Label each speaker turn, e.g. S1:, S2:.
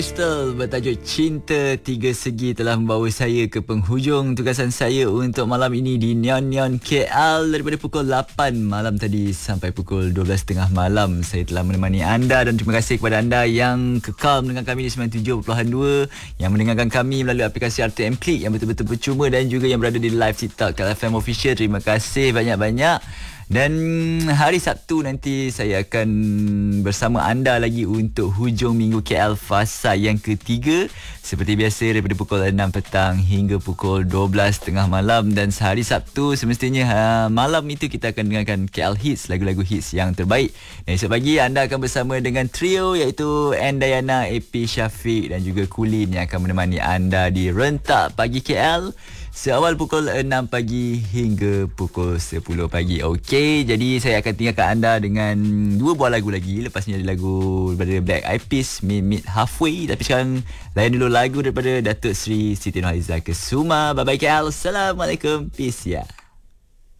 S1: Crystal bertajuk Cinta Tiga Segi telah membawa saya ke penghujung tugasan saya untuk malam ini di Neon Neon KL daripada pukul 8 malam tadi sampai pukul 12.30 malam. Saya telah menemani anda dan terima kasih kepada anda yang kekal mendengar kami di 97.2, yang mendengarkan kami melalui aplikasi RTM Click yang betul-betul percuma dan juga yang berada di live TikTok KLFM Official. Terima kasih banyak-banyak. Dan hari Sabtu nanti saya akan bersama anda lagi untuk hujung minggu KL fasa yang ketiga. Seperti biasa daripada pukul 6 petang hingga pukul 12.30 malam. Dan sehari Sabtu semestinya malam itu kita akan dengarkan KL Hits, lagu-lagu hits yang terbaik. Dan esok pagi anda akan bersama dengan trio iaitu Andayana, AP Syafiq dan juga Kulin yang akan menemani anda di Rentak Pagi KL seawal pukul 6 pagi hingga pukul 10 pagi. Okey, jadi saya akan tinggalkan anda dengan dua buah lagu lagi. Lepasnya ada lagu daripada Black Eyed Peas, Meet Halfway. Tapi sekarang layan dulu lagu daripada Datuk Sri Siti Nurhaliza Kesuma. Bye-bye KL. Assalamualaikum. Peace ya.